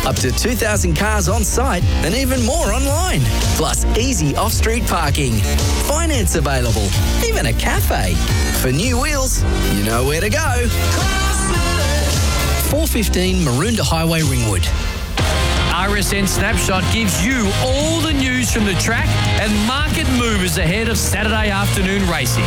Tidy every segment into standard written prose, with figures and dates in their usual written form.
Up to 2,000 cars on site and even more online. Plus easy off-street parking. Finance available. Even a cafe. For new wheels, you know where to go. 415 Maroondah Highway, Ringwood. RSN Snapshot gives you all the news from the track and market movers ahead of Saturday afternoon racing.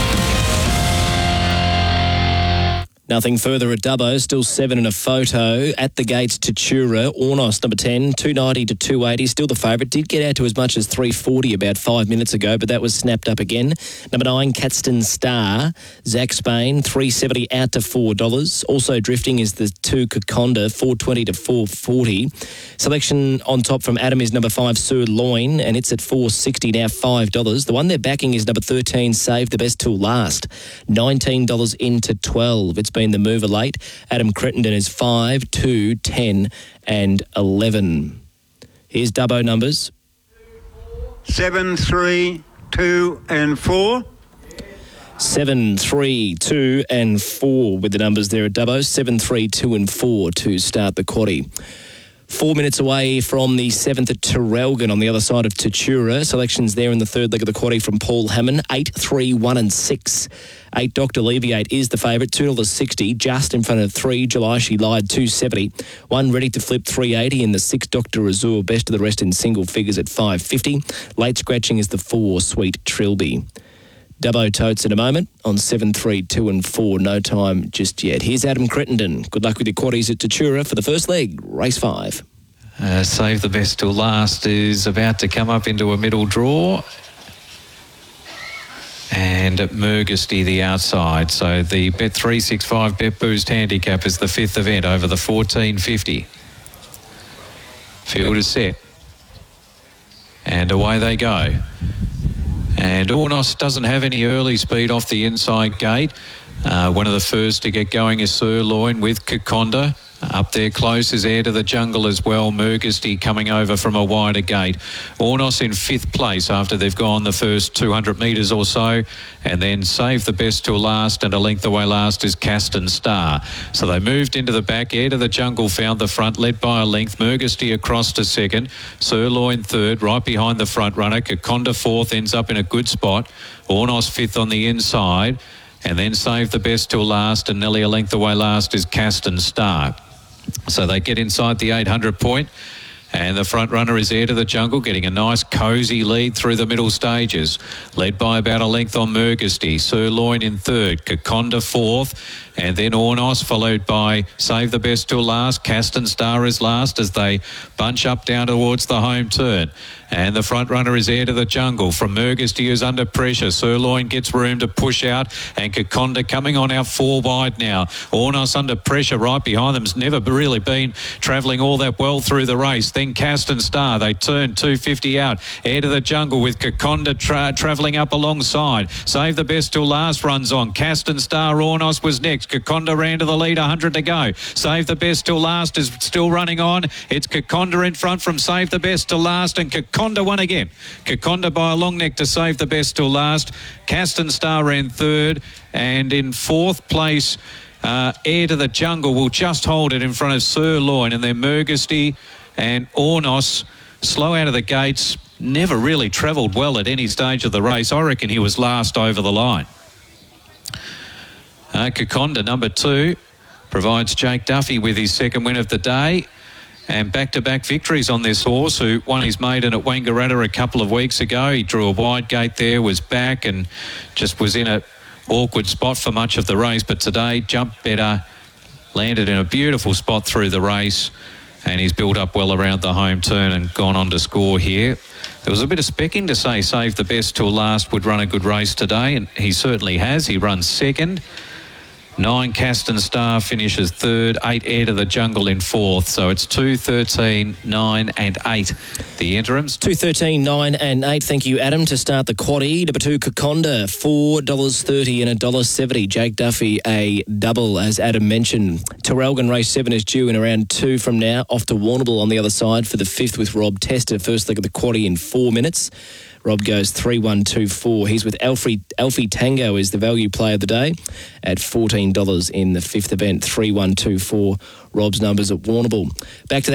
Nothing further at Dubbo, still 7 in a photo. At the gates, Tatura, Ornos, number 10, 290 to 280, still the favourite. Did get out to as much as 340 about 5 minutes ago, but that was snapped up again. Number 9, Catston Star, Zach Spain, 370 out to $4. Also drifting is the 2 Kakonda, 420 to 440. Selection on top from Adam is number 5, Sirloin, and it's at 460 now, $5. The one they're backing is number 13, Save the Best Till Last, $19 into 12. It's been the mover late. Adam Crittenden is 5, 2, 10 and 11. Here's Dubbo numbers. 7, 3, 2 and 4. 7, 3, 2 and 4 with the numbers there at Dubbo. 7, 3, 2 and 4 to start the quaddie. 4 minutes away from the 7th at Terrelgan on the other side of Tatura. Selections there in the third leg of the quaddie from Paul Hammond. 8, 3, 1 and 6. 8, Dr. Alleviate is the favourite, $2.60, just in front of 3, July She Lied, $2.70. 1, Ready to Flip, $3.80, and the 6, Dr. Azure, best of the rest in single figures at $5.50. Late scratching is the 4, Sweet Trilby. Dubbo totes in a moment on 7, 3, 2 and 4. No time just yet. Here's Adam Crittenden. Good luck with your quaddies at Tatura for the first leg, race 5. Save the Best Till Last is about to come up into a middle draw. And Mergesty the outside. So the Bet365 Bet Boost handicap is the 5th event over the 1450. Field is set. And away they go. And Ornos doesn't have any early speed off the inside gate. One of the first to get going is Sirloin with Kakonda. Up there close is Heir to the Jungle as well. Mergesty coming over from a wider gate. Ornos in 5th place after they've gone the first 200 metres or so. And then Save the Best Till Last, and a length away last is Catston Star. So they moved into the back. Heir to the Jungle found the front, led by a length. Mergesty across to 2nd. Sirloin 3rd, right behind the front runner. Kakonda 4th, ends up in a good spot. Ornos 5th on the inside. And then Save the Best Till Last, and nearly a length away last is Catston Star. So they get inside the 800 point, and the front runner is Heir to the Jungle, getting a nice cosy lead through the middle stages, led by about a length on Mergesty. Sirloin in 3rd, Kakonda 4th, and then Ornos, followed by Save the Best Till Last. Catston Star is last as they bunch up down towards the home turn. And the front runner is Heir to the Jungle. From Mergesty, who's under pressure. Sirloin gets room to push out, and Kakonda coming on out 4 wide now. Ornos under pressure right behind them. Has never really been travelling all that well through the race. Then Catston Star, they turn 250 out. Heir to the Jungle with Kakonda travelling up alongside. Save the Best Till Last runs on. Catston Star, Ornos was next. Kakonda ran to the lead, 100 to go. Save the Best Till Last is still running on. It's Kakonda in front from Save the Best Till Last, and Kakonda won again. Kakonda by a long neck to Save the Best Till Last. Catston Star ran 3rd, and in 4th place, Heir to the Jungle will just hold it in front of Sirloin, and then Mergesty and Ornos slow out of the gates. Never really travelled well at any stage of the race. I reckon he was last over the line. Kakonda, number 2, provides Jake Duffy with his 2nd win of the day, and back-to-back victories on this horse, who won his maiden at Wangaratta a couple of weeks ago. He drew a wide gate there, was back, and just was in an awkward spot for much of the race. But today, jumped better, landed in a beautiful spot through the race, and he's built up well around the home turn and gone on to score here. There was a bit of specking to say Save the Best Till Last would run a good race today, and he certainly has. He runs 2nd. 9, Catston Star finishes 3rd. 8, Heir to the Jungle in 4th. So it's 2, 13, 9 and 8. The interims. 2, 13, 9 and 8. Thank you, Adam. To start the quaddie, number 2, Kakonda, $4.30 and $1.70. Jake Duffy, a double, as Adam mentioned. Terrelgan race 7 is due in around 2 from now. Off to Warrnambool on the other side for the 5th with Rob Tester. First leg of the quaddie in 4 minutes. Rob goes 3-1-2-4. He's with Alfie Tango is the value play of the day at $14 in the 5th event. 3-1-2-4. Rob's numbers at Warrnambool. Back to that.